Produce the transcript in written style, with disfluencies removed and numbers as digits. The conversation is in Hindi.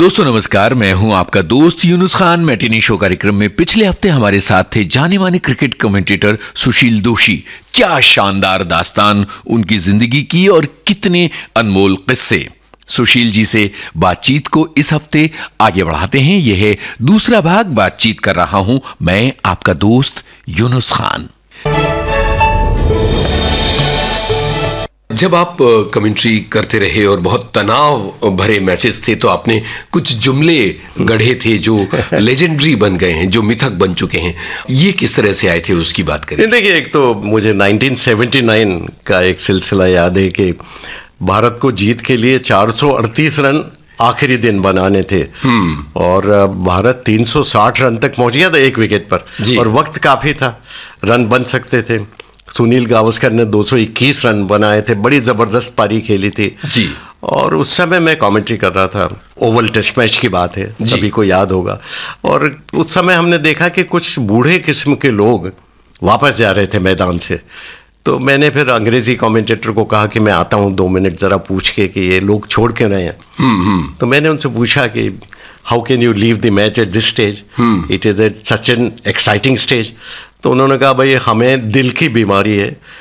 दोस्तों नमस्कार, मैं हूं आपका दोस्त यूनुस खान। मैटिनी शो कार्यक्रम में पिछले हफ्ते हमारे साथ थे जाने माने क्रिकेट कमेंटेटर सुशील दोषी। क्या शानदार दास्तान उनकी जिंदगी की और कितने अनमोल किस्से। सुशील जी से बातचीत को इस हफ्ते आगे बढ़ाते हैं। यह है दूसरा भाग। बातचीत कर रहा हूं मैं आपका दोस्त यूनुस खान। जब आप कमेंट्री करते रहे और बहुत तनाव भरे मैचेस थे तो आपने कुछ जुमले गढ़े थे जो लेजेंडरी बन गए हैं, जो मिथक बन चुके हैं। ये किस तरह से आए थे, उसकी बात करें। देखिए, एक तो मुझे 1979 का एक सिलसिला याद है कि भारत को जीत के लिए 438 रन आखिरी दिन बनाने थे और भारत 360 रन तक पहुंच गया था एक विकेट पर और वक्त काफ़ी था, रन बन सकते थे। सुनील गावस्कर ने 221 रन बनाए थे, बड़ी ज़बरदस्त पारी खेली थी जी। और उस समय मैं कमेंट्री कर रहा था, ओवल टेस्ट मैच की बात है, सभी को याद होगा। और उस समय हमने देखा कि कुछ बूढ़े किस्म के लोग वापस जा रहे थे मैदान से। तो मैंने फिर अंग्रेजी कमेंटेटर को कहा कि मैं आता हूँ 2 मिनट ज़रा पूछ के कि ये लोग छोड़ क्यों रहे हैं। तो मैंने उनसे पूछा कि how can you leave the match at this stage, it is at such an exciting stage. तो उन्होंने कहा भाई हमें दिल की बीमारी है,